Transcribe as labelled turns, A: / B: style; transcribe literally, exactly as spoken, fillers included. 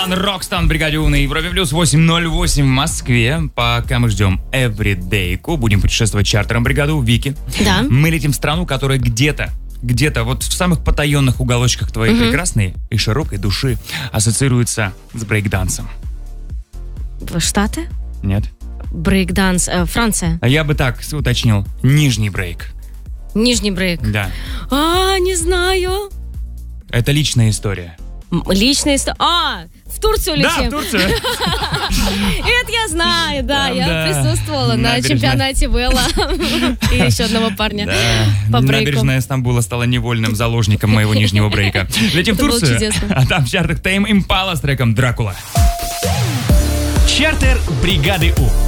A: Роман Рокстон, бригаде У на Европе Плюс, восемь ноль восемь в Москве. Пока мы ждем Эвридейку, будем путешествовать чартером бригады У Вики.
B: Да.
A: Мы летим в страну, которая где-то, где-то вот в самых потаенных уголочках твоей угу. прекрасной и широкой души ассоциируется с брейкдансом.
B: Штаты?
A: Нет.
B: Брейкданс, э, Франция.
A: А я бы так уточнил. Нижний брейк.
B: Нижний брейк?
A: Да.
B: А, не знаю.
A: Это личная история.
B: Личная история. А, в Турцию летим.
A: Да, в Турцию.
B: Это я знаю, да.
A: Там,
B: я
A: да.
B: присутствовала на
A: Набережная.
B: чемпионате Вэлла. И еще одного парня
A: Да.
B: по брейку.
A: Набережная Стамбула стала невольным заложником моего нижнего брейка. Летим в
B: Это было
A: Турцию,
B: чудесно.
A: а там в чартах Тейм Импала с треком «Дракула».
C: Чартер бригады У.